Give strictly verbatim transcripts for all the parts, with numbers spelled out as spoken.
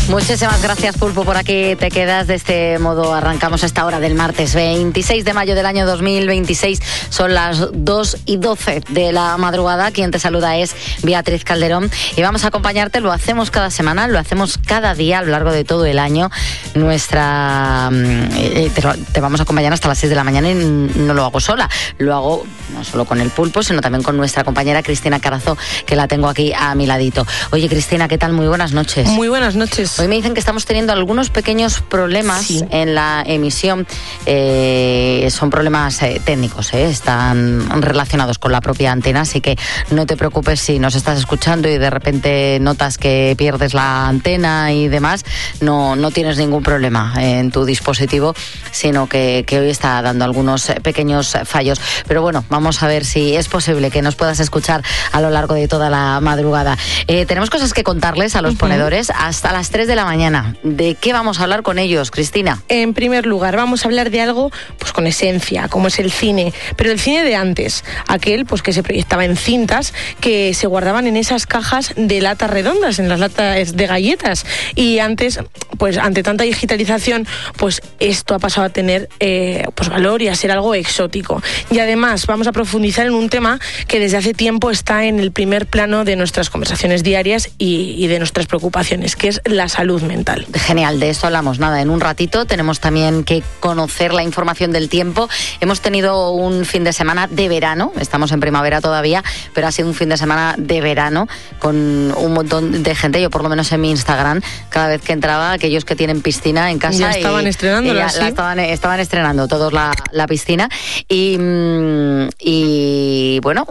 Muchísimas gracias, Pulpo, por aquí te quedas. De este modo arrancamos esta hora del martes veintiséis de mayo del año dos mil veintiséis. Son las dos y doce de la madrugada. Quien te saluda es Beatriz Calderón y vamos a acompañarte. Lo hacemos cada semana, lo hacemos cada día a lo largo de todo el año. Nuestra eh, te, te vamos a acompañar hasta las seis de la mañana y no lo hago sola. Lo hago no solo con el Pulpo, sino también con nuestra compañera Cristina Carazo, que la tengo aquí a mi ladito. Oye, Cristina, ¿qué tal? Muy buenas noches. Muy buenas noches. Hoy me dicen que estamos teniendo algunos pequeños problemas sí. en la emisión. Eh, son problemas eh, técnicos, eh, están relacionados con la propia antena, así que no te preocupes si nos estás escuchando y de repente notas que pierdes la antena y demás. No, no tienes ningún problema en tu dispositivo, sino que, que hoy está dando algunos pequeños fallos. Pero bueno, vamos a ver si es posible que nos puedas escuchar a lo largo de toda la madrugada. Eh, tenemos cosas que contarles a los uh-huh. ponedores hasta las tres de la mañana. ¿De qué vamos a hablar con ellos, Cristina? En primer lugar, vamos a hablar de algo pues con esencia, como es el cine, pero el cine de antes, aquel pues que se proyectaba en cintas que se guardaban en esas cajas de latas redondas, en las latas de galletas. Y antes, pues ante tanta digitalización, pues esto ha pasado a tener eh, pues valor y a ser algo exótico. Y además vamos a profundizar en un tema que desde hace tiempo está en el primer plano de nuestras conversaciones diarias y, y de nuestras preocupaciones, que es la salud mental. Genial, de esto hablamos nada en un ratito. Tenemos también que conocer la información del tiempo. Hemos tenido un fin de semana de verano, estamos en primavera todavía, pero ha sido un fin de semana de verano con un montón de gente. Yo por lo menos en mi Instagram, cada vez que entraba, aquellos que tienen piscina en casa, ya estaban y, estrenando, y ya ¿sí? la estaban, estaban estrenando todos la, la piscina y, y bueno,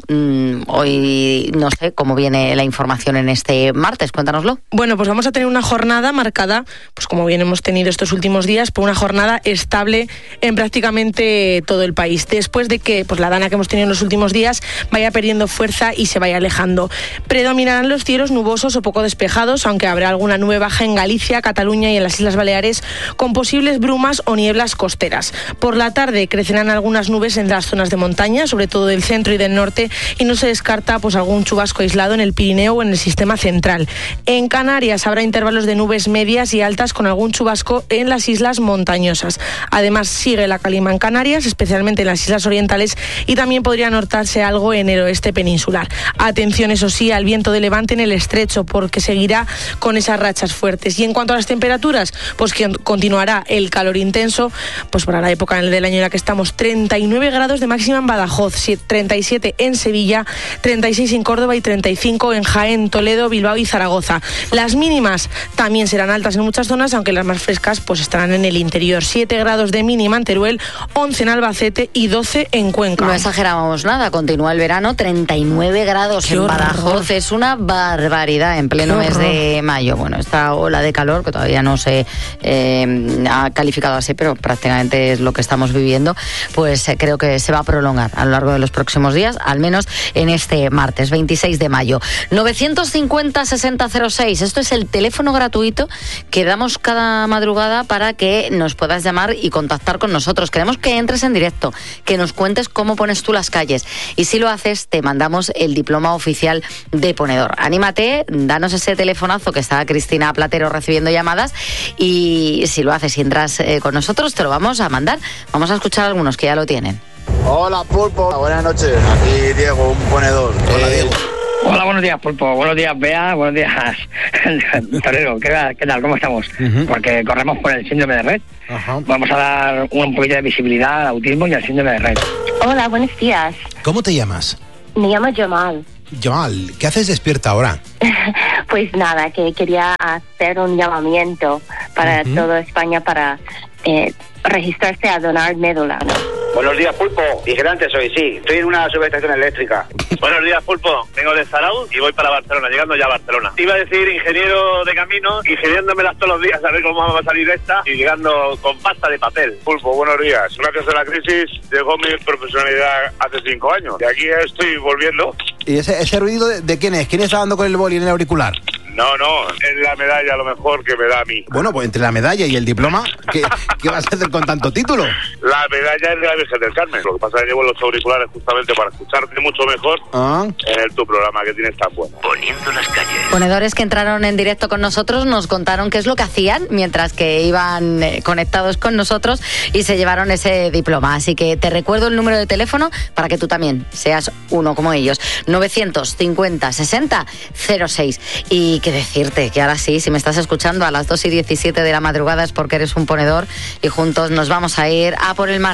hoy no sé cómo viene la información en este martes, cuéntanoslo. Bueno, pues vamos a tener una jornada marcada, pues como bien hemos tenido estos últimos días, por una jornada estable en prácticamente todo el país, después de que pues la dana que hemos tenido en los últimos días vaya perdiendo fuerza y se vaya alejando. Predominarán los cielos nubosos o poco despejados, aunque habrá alguna nube baja en Galicia, Cataluña y en las Islas Baleares, con posibles brumas o nieblas costeras. Por la tarde crecerán algunas nubes en las zonas de montaña, sobre todo del centro y del norte, y no se descarta pues algún chubasco aislado en el Pirineo o en el sistema central. En Canarias habrá intervalos de nubes medias y altas con algún chubasco en las islas montañosas. Además, sigue la calima en Canarias, especialmente en las islas orientales, y también podría notarse algo en el oeste peninsular. Atención, eso sí, al viento de levante en el estrecho, porque seguirá con esas rachas fuertes. Y en cuanto a las temperaturas, pues que continuará el calor intenso, pues para la época del año en la que estamos, treinta y nueve grados de máxima en Badajoz, treinta y siete en Sevilla, treinta y seis en Córdoba y treinta y cinco en Jaén, Toledo, Bilbao y Zaragoza. Las mínimas también serán altas en muchas zonas, aunque las más frescas pues estarán en el interior. siete grados de mínima en Teruel, once en Albacete y doce en Cuenca. No exageramos nada, continúa el verano, treinta y nueve grados en Badajoz, es una barbaridad en pleno mes de mayo. Bueno, esta ola de calor, que todavía no se eh, ha calificado así, pero prácticamente es lo que estamos viviendo, pues eh, creo que se va a prolongar a lo largo de los próximos días, al menos en este martes veintiséis de mayo. novecientos cincuenta sesenta cero seis, esto es el teléfono gratuito que damos cada madrugada para que nos puedas llamar y contactar con nosotros. Queremos que entres en directo, que nos cuentes cómo pones tú las calles, y si lo haces te mandamos el diploma oficial de ponedor. Anímate, danos ese telefonazo, que está Cristina Platero recibiendo llamadas, y si lo haces y entras eh, con nosotros, te lo vamos a mandar. Vamos a escuchar algunos que ya lo tienen. Hola, Pulpo, buenas noches, aquí Diego, un ponedor. Hola, Diego. Hola, buenos días, Pulpo. Buenos días, Bea. Buenos días, Torero. ¿Qué, ¿Qué tal? ¿Cómo estamos? Uh-huh. Porque corremos por el síndrome de Rett. Uh-huh. Vamos a dar un poquito de visibilidad al autismo y al síndrome de Rett. Hola, buenos días. ¿Cómo te llamas? Me llamo Jamal. Jamal, ¿qué haces despierta ahora? Pues nada, que quería hacer un llamamiento para uh-huh. toda España para eh, registrarse a donar médula, ¿no? Buenos días, Pulpo. Vigilante soy, sí. Estoy en una subestación eléctrica. Buenos días, Pulpo. Vengo de Zarauz y voy para Barcelona, llegando ya a Barcelona. Iba a decir ingeniero de camino, ingeniándomelas todos los días a ver cómo va a salir esta y llegando con pasta de papel. Pulpo, buenos días. Gracias a la crisis llegó mi profesionalidad hace cinco años. De aquí estoy volviendo. ¿Y ese, ese ruido de, de quién es? ¿Quién está dando con el boli en el auricular? No, no, es la medalla a lo mejor que me da a mí. Bueno, pues entre la medalla y el diploma, ¿qué, ¿qué vas a hacer con tanto título? la medalla es de la Virgen del Carmen. Lo que pasa es que llevo los auriculares justamente para escucharte mucho mejor ah. en el, tu programa que tienes tan bueno. Poniendo las calles. Ponedores que entraron en directo con nosotros nos contaron qué es lo que hacían mientras que iban eh, conectados con nosotros y se llevaron ese diploma. Así que te recuerdo el número de teléfono para que tú también seas uno como ellos. novecientos cincuenta sesenta cero seis. Y qué decirte, que ahora sí, si me estás escuchando a las dos y diecisiete de la madrugada es porque eres un ponedor y juntos nos vamos a ir a por el mar.